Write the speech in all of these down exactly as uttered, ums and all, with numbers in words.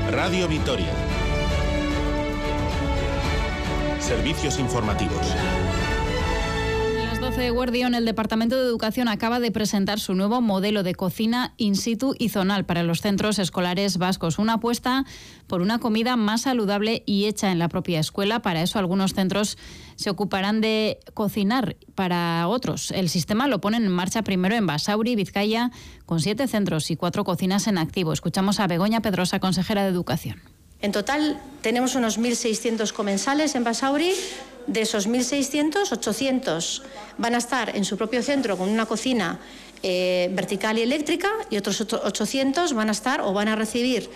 Radio Vitoria. Servicios informativos. doce de Guardión, el Departamento de Educación acaba de presentar su nuevo modelo de cocina in situ y zonal para los centros escolares vascos. Una apuesta por una comida más saludable y hecha en la propia escuela. Para eso, algunos centros se ocuparán de cocinar para otros. El sistema lo ponen en marcha primero en Basauri, Vizcaya, con siete centros y cuatro cocinas en activo. Escuchamos a Begoña Pedrosa, consejera de Educación. En total tenemos unos mil seiscientos comensales en Basauri. De esos mil seiscientos, ochocientos van a estar en su propio centro con una cocina eh, vertical y eléctrica, y otros ochocientos van a estar o van a recibir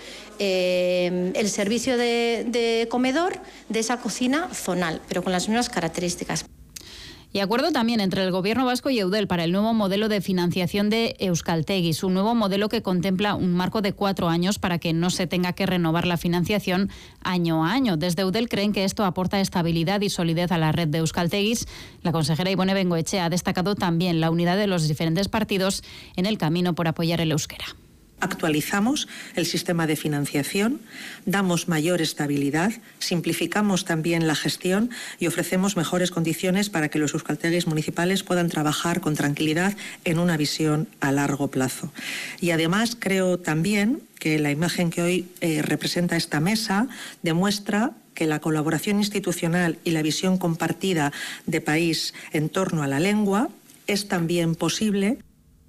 eh, el servicio de, de comedor de esa cocina zonal, pero con las mismas características. Y acuerdo también entre el Gobierno vasco y Eudel para el nuevo modelo de financiación de Euskaltegui, un nuevo modelo que contempla un marco de cuatro años para que no se tenga que renovar la financiación año a año. Desde Eudel creen que esto aporta estabilidad y solidez a la red de Euskalteguis. La consejera Ibone Bengoechea ha destacado también la unidad de los diferentes partidos en el camino por apoyar el euskera. Actualizamos el sistema de financiación, damos mayor estabilidad, simplificamos también la gestión y ofrecemos mejores condiciones para que los euskalteguis municipales puedan trabajar con tranquilidad en una visión a largo plazo. Y además creo también que la imagen que hoy eh, representa esta mesa demuestra que la colaboración institucional y la visión compartida de país en torno a la lengua es también posible.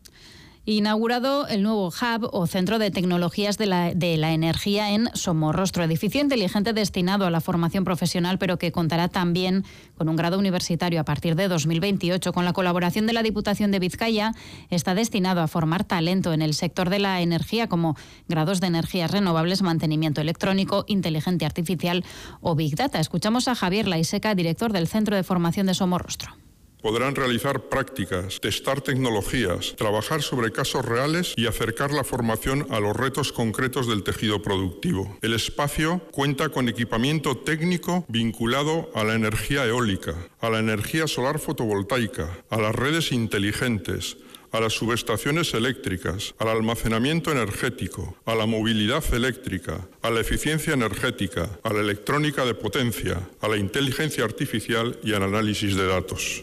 Inaugurado el nuevo Hub o Centro de Tecnologías de la, de la Energía en Somorrostro, edificio inteligente destinado a la formación profesional, pero que contará también con un grado universitario a partir de dos mil veintiocho. Con la colaboración de la Diputación de Vizcaya, está destinado a formar talento en el sector de la energía, como grados de energías renovables, mantenimiento electrónico, inteligencia artificial o Big Data. Escuchamos a Javier Laiseca, director del Centro de Formación de Somorrostro. Podrán realizar prácticas, testar tecnologías, trabajar sobre casos reales y acercar la formación a los retos concretos del tejido productivo. El espacio cuenta con equipamiento técnico vinculado a la energía eólica, a la energía solar fotovoltaica, a las redes inteligentes, a las subestaciones eléctricas, al almacenamiento energético, a la movilidad eléctrica, a la eficiencia energética, a la electrónica de potencia, a la inteligencia artificial y al análisis de datos.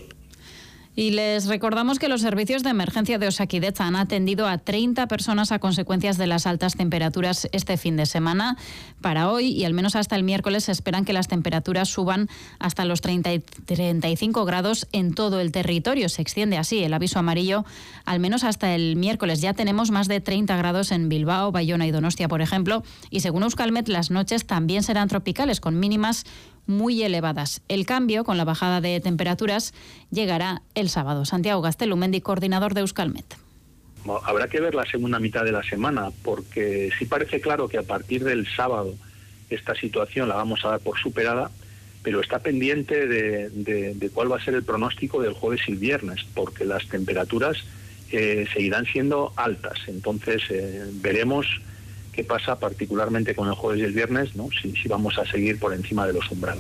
Y les recordamos que los servicios de emergencia de Osakidetza han atendido a treinta personas a consecuencias de las altas temperaturas este fin de semana. Para hoy y al menos hasta el miércoles se esperan que las temperaturas suban hasta los treinta y treinta y cinco grados en todo el territorio. Se extiende así el aviso amarillo al menos hasta el miércoles. Ya tenemos más de treinta grados en Bilbao, Bayona y Donostia, por ejemplo. Y según Euskalmet, las noches también serán tropicales, con mínimas muy elevadas. El cambio, con la bajada de temperaturas, llegará el sábado. Santiago Gaztelumendi, coordinador de Euskalmet. Habrá que ver la segunda mitad de la semana, porque sí parece claro que a partir del sábado esta situación la vamos a dar por superada, pero está pendiente de, de, de cuál va a ser el pronóstico del jueves y el viernes, porque las temperaturas eh, seguirán siendo altas. Entonces eh, veremos qué pasa particularmente con el jueves y el viernes, ¿no? Si, si vamos a seguir por encima de los umbrales.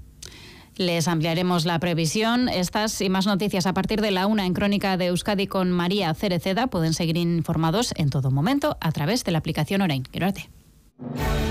Les ampliaremos la previsión. Estas y más noticias a partir de la una en Crónica de Euskadi con María Cereceda. Pueden seguir informados en todo momento a través de la aplicación Orain. Quédate.